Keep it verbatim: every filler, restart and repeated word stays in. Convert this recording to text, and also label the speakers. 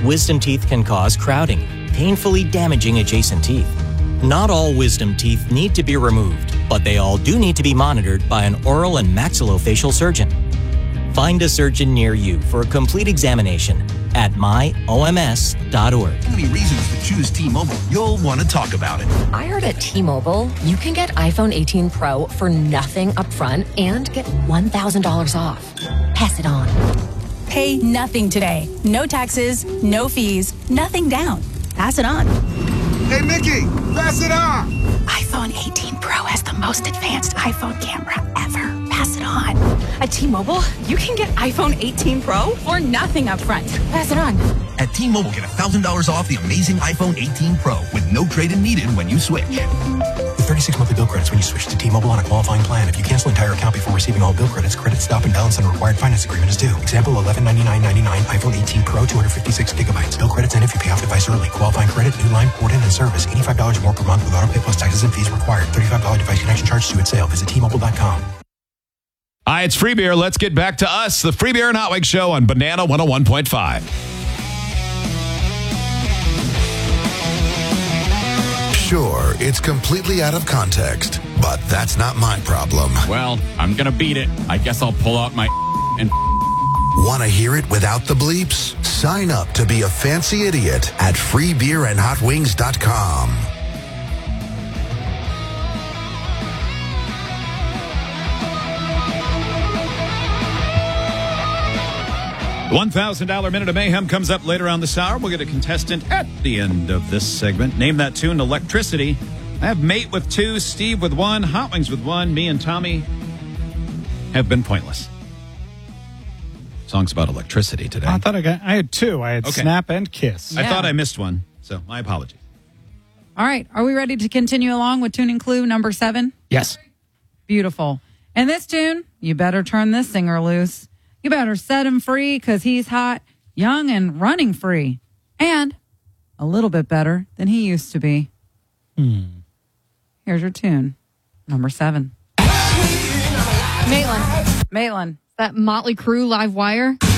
Speaker 1: wisdom teeth can cause crowding, painfully damaging adjacent teeth. Not all wisdom teeth need to be removed, but they all do need to be monitored by an oral and maxillofacial surgeon. Find a surgeon near you for a complete examination at my O M S dot org.
Speaker 2: Many reasons to choose T-Mobile. You'll want to talk about it.
Speaker 3: I heard at T-Mobile, you can get iPhone eighteen Pro for nothing up front and get one thousand dollars off. Pass it on.
Speaker 4: Pay nothing today. No taxes, no fees, nothing down. Pass it on.
Speaker 2: Hey, Mickey, pass it on.
Speaker 4: iPhone eighteen Pro has the most advanced iPhone camera ever. Pass it on.
Speaker 5: At T-Mobile, you can get iPhone eighteen Pro
Speaker 4: For nothing up front.
Speaker 5: Pass it on.
Speaker 2: At T-Mobile, get one thousand dollars off the amazing iPhone eighteen Pro with no trade-in needed when you switch.
Speaker 6: With thirty-six monthly bill credits when you switch to T-Mobile on a qualifying plan. If you cancel entire account before receiving all bill credits, credit stop and balance on required finance agreement is due. Example, eleven ninety-nine ninety-nine iPhone eighteen Pro, two hundred fifty-six gigabytes. Bill credits end if you pay off device early. Qualifying credit, new line, port in and service. eighty-five dollars more per month with auto pay plus taxes and fees required. thirty-five dollars device connection charge due at sale. Visit T Mobile dot com.
Speaker 7: Hi, it's Free Beer. Let's get back to us, the Free Beer and Hot Wings Show on Banana one oh one point five.
Speaker 8: Sure, it's completely out of context, but that's not my problem.
Speaker 9: Well, I'm going to beat it. I guess I'll pull out my and...
Speaker 8: Want to hear it without the bleeps? Sign up to be a fancy idiot at free beer and hot wings dot com.
Speaker 7: one thousand dollars Minute of Mayhem comes up later on this hour. We'll get a contestant at the end of this segment. Name that tune, Electricity. I have Mate with two, Steve with one, Hot Wings with one. Me and Tommy have been pointless. Song's about electricity today.
Speaker 10: I thought I got, I had two. I had
Speaker 7: Okay.
Speaker 10: Snap and Kiss.
Speaker 7: I thought I missed one, so my apologies.
Speaker 11: All right. Are we ready to continue along with tuning clue number seven?
Speaker 10: Yes.
Speaker 11: Beautiful. And this tune, you better turn this singer loose. You better set him free because he's hot, young, and running free. And a little bit better than he used to be.
Speaker 10: Hmm.
Speaker 11: Here's your tune, number seven.
Speaker 5: Maitland.
Speaker 11: Maitland.
Speaker 5: That Motley Crue Live Wire.